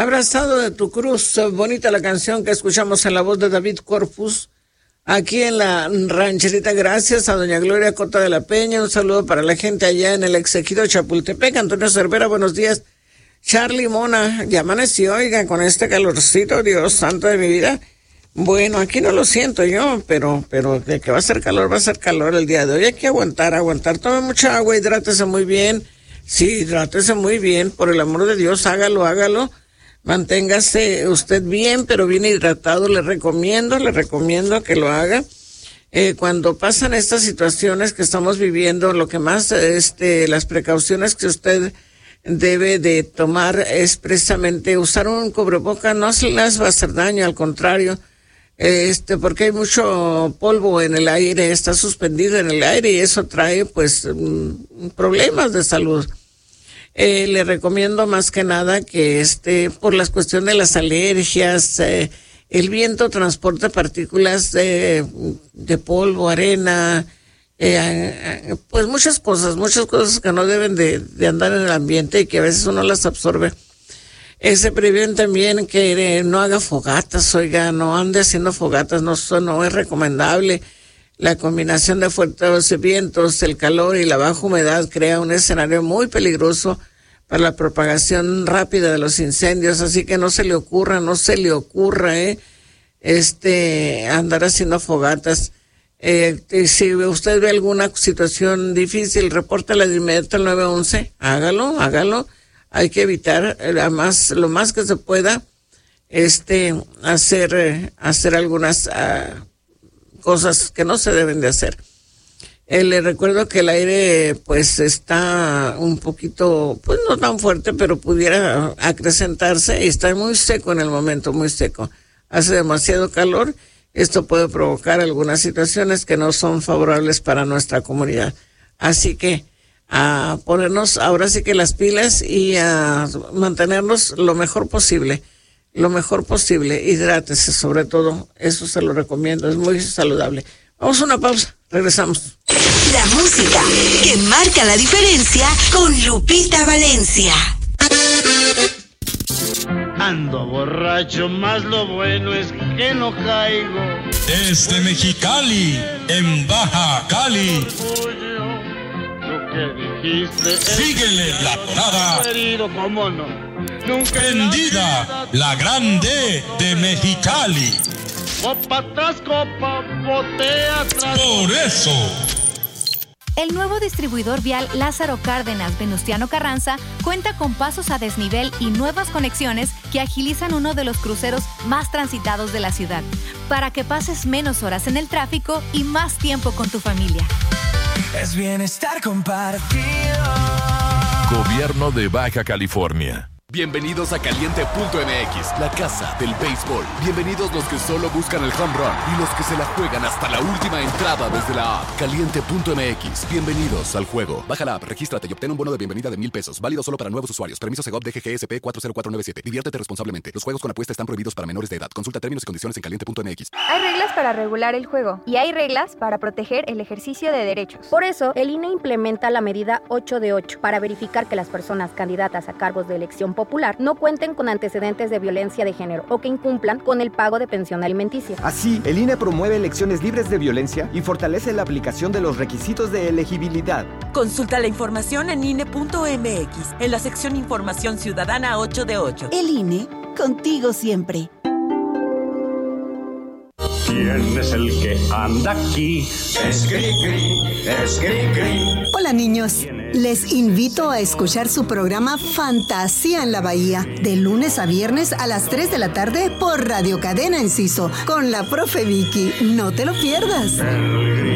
Abrazado de tu cruz, bonita la canción que escuchamos en la voz de David Corpus, aquí en la rancherita. Gracias a doña Gloria Cota de la Peña, un saludo para la gente allá en el exequido Chapultepec. Antonio Cervera, buenos días. Charlie Mona, ya amaneció, oiga, con este calorcito, Dios santo de mi vida. Bueno, aquí no lo siento yo, pero de que va a ser calor el día de hoy. Hay que aguantar. Tome mucha agua, hidrátese muy bien. Sí, hidrátese muy bien, por el amor de Dios, hágalo. Manténgase usted bien, pero bien hidratado. Le recomiendo que lo haga. Cuando pasan estas situaciones que estamos viviendo, lo que más, las precauciones que usted debe de tomar es precisamente usar un cubreboca. No se les va a hacer daño, al contrario, porque hay mucho polvo en el aire, está suspendido en el aire y eso trae, pues, problemas de salud. Le recomiendo más que nada que por la cuestión de las alergias, el viento transporta partículas de polvo, arena, pues muchas cosas que no deben de andar en el ambiente y que a veces uno las absorbe. Se previene también que no haga fogatas, oiga, no ande haciendo fogatas, no es recomendable. La combinación de fuertes vientos, el calor y la baja humedad crea un escenario muy peligroso para la propagación rápida de los incendios, así que no se le ocurra, andar haciendo fogatas. Si usted ve alguna situación difícil, repórtala de inmediato al 911, hágalo. Hay que evitar, además, lo más que se pueda, hacer algunas cosas que no se deben de hacer. Le recuerdo que el aire, pues, está un poquito, pues, no tan fuerte, pero pudiera acrecentarse y está muy seco en el momento, muy seco. Hace demasiado calor. Esto puede provocar algunas situaciones que no son favorables para nuestra comunidad. Así que a ponernos ahora sí que las pilas y a mantenernos lo mejor posible. Hidrátese sobre todo, eso se lo recomiendo, es muy saludable. Vamos a una pausa, regresamos. La música que marca la diferencia con Lupita Valencia. Ando borracho, más lo bueno es que no caigo. Desde Mexicali, en Baja Cali. Lo que dijiste. Síguele la tonada. Querido, cómo no. Nunca Prendida, la grande de Mexicali. Copa tras copa, botella tras. Por eso. El nuevo distribuidor vial Lázaro Cárdenas Venustiano Carranza cuenta con pasos a desnivel y nuevas conexiones que agilizan uno de los cruceros más transitados de la ciudad, para que pases menos horas en el tráfico y más tiempo con tu familia. Es bienestar compartido. Gobierno de Baja California. Bienvenidos a Caliente.mx, la casa del béisbol. Bienvenidos los que solo buscan el home run y los que se la juegan hasta la última entrada desde la app. Caliente.mx, bienvenidos al juego. Baja la app, regístrate y obtén un bono de bienvenida de $1,000. Válido solo para nuevos usuarios. Permiso Segov DGGSP 40497. Diviértete responsablemente. Los juegos con apuesta están prohibidos para menores de edad. Consulta términos y condiciones en Caliente.mx. Hay reglas para regular el juego y hay reglas para proteger el ejercicio de derechos. Por eso, el INE implementa la medida 8 de 8 para verificar que las personas candidatas a cargos de elección popular no cuenten con antecedentes de violencia de género o que incumplan con el pago de pensión alimenticia. Así, el INE promueve elecciones libres de violencia y fortalece la aplicación de los requisitos de elegibilidad. Consulta la información en INE.mx, en la sección Información Ciudadana 8 de 8. El INE, contigo siempre. ¿Quién es el que anda aquí? Es Gri-Gri, es Gri-Gri. Hola niños, les invito a escuchar su programa Fantasía en la Bahía, de lunes a viernes a las 3 de la tarde por Radio Cadena Enciso, con la profe Vicky. No te lo pierdas.